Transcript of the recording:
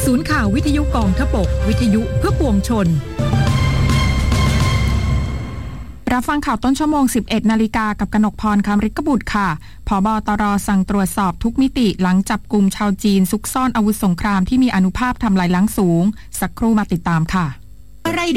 ศูนย์ข่าววิทยุกองทพบกวิทยุเพื่อปวงชนรับฟังข่าวต้นชั่วโมง 11 นาฬิกากับกนกพร คำฤทธิ์บุตรค่ะผบ.ตร.สั่งตรวจสอบทุกมิติหลังจับกุมชาวจีนซุกซ่อนอาวุธสงครามที่มีอานุภาพทำลายล้างสูงสักครู่มาติดตามค่ะ